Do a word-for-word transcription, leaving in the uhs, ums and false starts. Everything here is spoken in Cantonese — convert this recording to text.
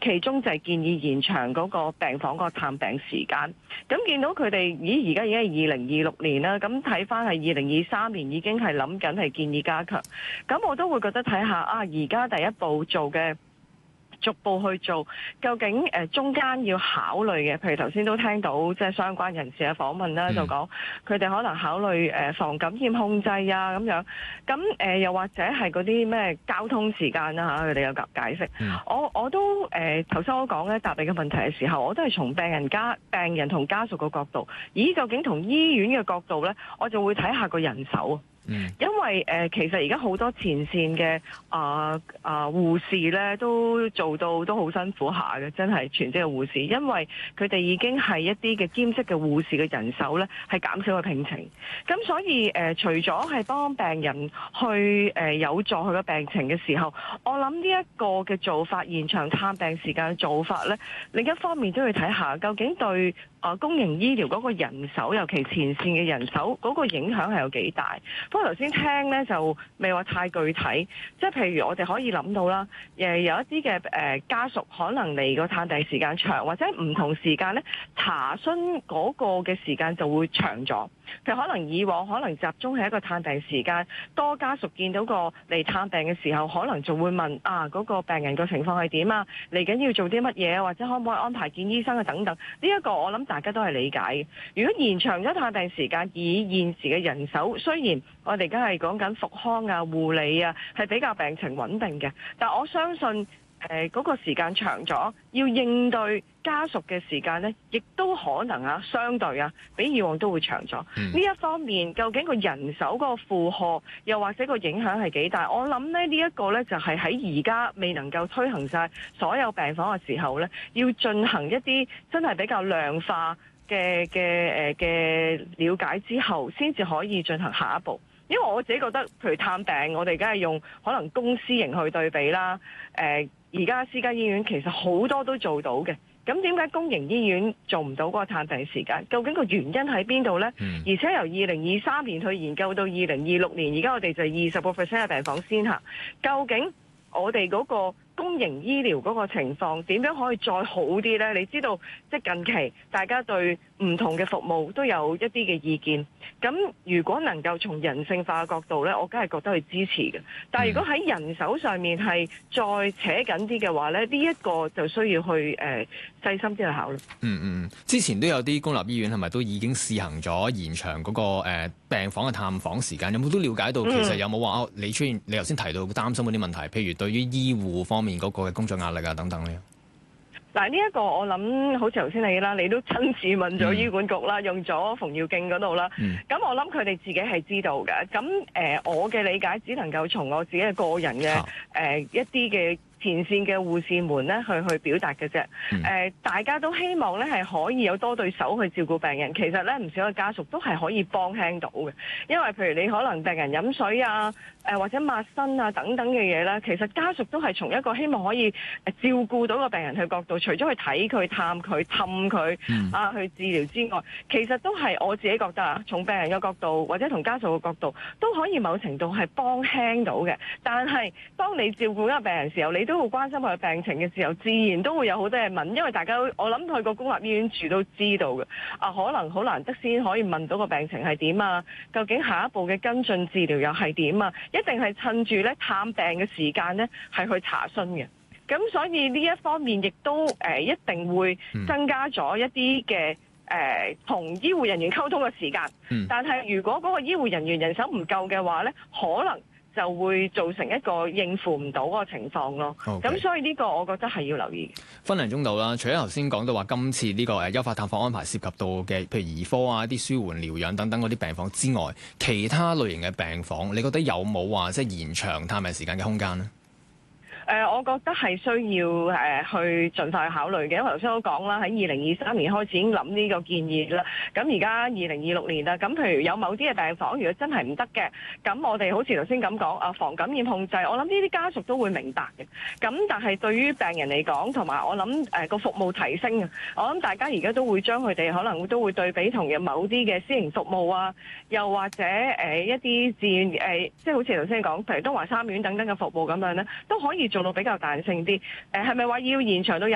其中就係建議延長嗰個病房個探病時間。咁見到佢哋，咦而家已經係二零二六年啦，咁睇翻係二零二三年已經係諗緊係建議加強。咁我都會覺得睇下啊，而家第一步做嘅。逐步去做，究竟誒、呃、中間要考慮嘅，譬如頭先都聽到即係相關人士嘅訪問啦，嗯、就講佢哋可能考慮誒、呃、防感染控制啊咁樣，咁誒、呃、又或者係嗰啲咩交通時間啦嚇，佢哋有解釋。嗯、我我都誒頭先我講咧答你嘅問題嘅時候，我都係從病人家病人同家屬嘅角度，咦究竟同醫院嘅角度咧，我就會睇下個人手。嗯、因為誒、呃、其實而家好多前線嘅啊啊護士咧都做到都好辛苦下嘅，真係全職嘅護士，因為佢哋已經係一啲嘅兼職嘅護士嘅人手咧係減少咗聘請，咁所以誒、呃、除咗係幫病人去誒、呃、有助佢嘅病情嘅時候，我諗呢一個嘅做法延長探病時間嘅做法咧，另一方面都要睇下究竟對啊公營醫療嗰個人手，尤其前線嘅人手嗰個影響係有幾大。不過頭先聽咧就未話太具體，即係譬如我哋可以諗到啦，誒有一啲嘅誒家屬可能嚟個探病時間長，或者唔同時間咧查詢嗰個嘅時間就會長咗。譬如可能以往可能集中係一個探病時間，多家屬見到個嚟探病嘅時候，可能就會問啊嗰個病人個情況係點啊，嚟緊要做啲乜嘢，或者可唔可以安排見醫生啊等等。呢一個我諗大家都係理解嘅。如果延長咗探病時間，以現時嘅人手，雖然我哋而家係講緊復康啊、護理啊，係比較病情穩定嘅，但我相信。誒嗰、呃那個時間長咗，要應對家屬嘅時間呢，亦都可能啊，相對啊，比以往都會長咗。呢、嗯、一方面，究竟個人手嗰個負荷，又或者個影響係幾大？我諗呢呢一、這個呢，就係喺而家未能夠推行晒所有病房嘅時候呢，要進行一啲真係比較量化嘅嘅誒嘅了解之後，先至可以進行下一步。因為我自己覺得，譬如探病，我哋梗係用可能公私營去對比啦。誒、呃，而家私家醫院其實好多都做到嘅。咁點解公營醫院做唔到嗰個探病時間？究竟個原因喺邊度呢？嗯、而且由二零二三年去研究到二零二六年，而家我哋就二十個 percent 嘅病房先行。究竟我哋嗰個公營醫療嗰個情況點樣可以再好啲呢？你知道，即係近期大家對唔同嘅服務都有一啲嘅意見。咁如果能夠從人性化嘅角度呢，我梗係覺得係支持嘅。但係如果喺人手上面係再扯緊啲嘅話呢，呢、這、一個就需要去誒、呃、細心啲去考慮。 嗯嗯，之前都有啲公立醫院係咪都已經試行咗延長嗰、那個、呃、病房嘅探訪時間？有冇都了解到其實有冇話、嗯哦、你出現你頭先提到擔心嗰啲問題，譬如對於醫護方面嗰個嘅工作壓力啊等等呢？ 嗱，呢一個我諗好似頭先你啦，你都親自問咗醫管局啦，嗯、用咗馮耀敬嗰度啦。咁、嗯、我諗佢哋自己係知道嘅。咁誒、呃，我嘅理解只能夠從我自己嘅個人嘅誒、呃、一啲嘅前線嘅護士們咧去去表達嘅啫。誒、嗯呃，大家都希望咧係可以有多對手去照顧病人。其實咧唔少嘅家屬都係可以幫輕到嘅，因為譬如你可能病人飲水啊、誒、呃、或者抹身啊等等嘅嘢咧，其實家屬都係從一個希望可以誒照顧到個病人嘅角度，除咗去睇佢、探佢、氹佢、嗯、啊去治療之外，其實都係我自己覺得啊，從病人嘅角度或者同家屬嘅角度，都可以某程度係幫輕到嘅。但係當你照顧一個病人時候，你都好關心佢嘅病情嘅時候，自然都會有好多嘢問，因為大家我諗去個公立醫院住都知道嘅，啊可能好難得先可以問到個病情係點啊，究竟下一步嘅跟進治療又係點啊，一定係趁住咧探病嘅時間咧係去查詢嘅，咁所以呢一方面亦都誒、呃、一定會增加咗一啲嘅誒同醫護人員溝通嘅時間，嗯、但係如果嗰個醫護人員人手唔夠嘅話咧，可能就會造成一個應付唔到嗰個情況咯。咁 Okay. 所以呢個我覺得係要留意。 分零鐘度啦，除咗頭先講到話今次呢個誒優化探訪安排涉及到嘅，譬如兒科啊、啲舒緩療養等等嗰啲病房之外，其他類型嘅病房，你覺得有冇話即係延長探病時間嘅空間呢？ 誒、呃，我覺得係需要誒、呃、去盡快去考慮嘅，因為頭先都講啦，喺二零二三年開始已經諗呢個建議啦。咁而家二零二六年啦，咁譬如有某啲嘅病房，如果真係唔得嘅，咁我哋好似頭先咁講啊，防感染控制，我諗呢啲家屬都會明白嘅。咁但係對於病人嚟講，同埋我諗誒個服務提升啊，我諗大家而家都會將佢哋可能都會對比同有某啲嘅私營服務啊，又或者誒、呃、一啲自願誒、呃，即係好似頭先講，譬如東華三院等等嘅服務咁樣咧，都可以做做到比較彈性啲，誒係咪話要延長到廿